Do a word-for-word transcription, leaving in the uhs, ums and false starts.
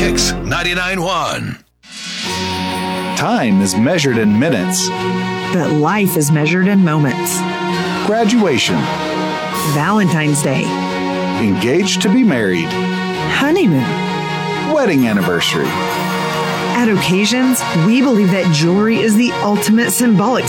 Kicks ninety-nine point one. Time is measured in minutes. But life is measured in moments. Graduation. Valentine's Day. Engaged to be married. Honeymoon. Wedding anniversary. At occasions, we believe that jewelry is the ultimate symbolic